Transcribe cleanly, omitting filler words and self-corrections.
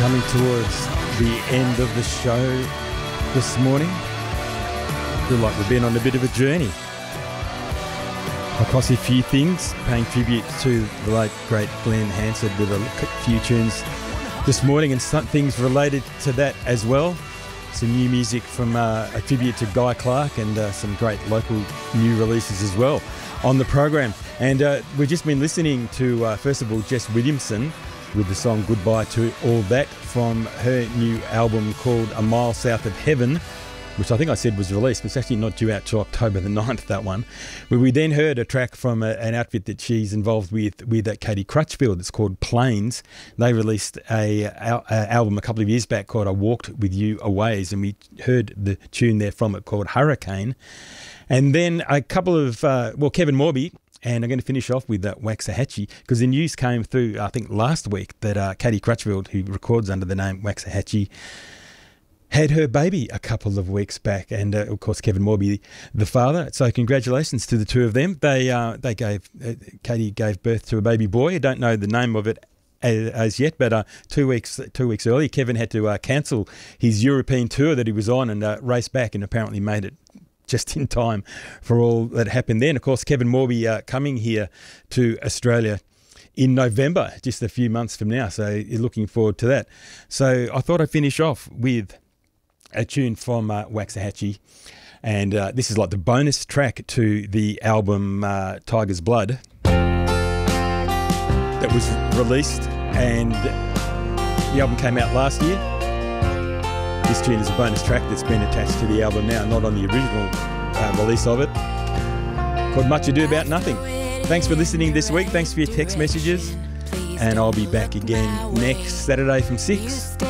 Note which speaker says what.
Speaker 1: Coming towards the end of the show this morning. I feel like we've been on a bit of a journey across a few things, paying tribute to the late great Glenn Hansard with a few tunes this morning and some things related to that as well. Some new music from a tribute to Guy Clark and some great local new releases as well on the program. And we've just been listening to, first of all, Jess Williamson with the song Goodbye to All That from her new album called A Mile South of Heaven, which I think I said was released, but it's actually not due out till October the 9th, that one. But we then heard a track from an outfit that she's involved with Katie Crutchfield. It's called Plains. They released a album a couple of years back called I Walked With You A Ways, and we heard the tune there from it called Hurricane. And then a couple of, Kevin Morby, and I'm going to finish off with Waxahachie, because the news came through, I think, last week that Katie Crutchfield, who records under the name Waxahachie, had her baby a couple of weeks back, and of course Kevin Morby, the father. So congratulations to the two of them. Katie gave birth to a baby boy. I don't know the name of it as yet, but 2 weeks earlier, Kevin had to cancel his European tour that he was on and race back, and apparently made it just in time for all that happened then. Of course, Kevin Morby coming here to Australia in November, just a few months from now, so you're looking forward to that. So I thought I'd finish off with a tune from Waxahachie, and this is like the bonus track to the album Tiger's Blood that was released, and the album came out last year. This tune is a bonus track that's been attached to the album now, not on the original release of it, called Much Ado About Nothing. Thanks for listening this week. Thanks for your text messages. And I'll be back again next Saturday from 6.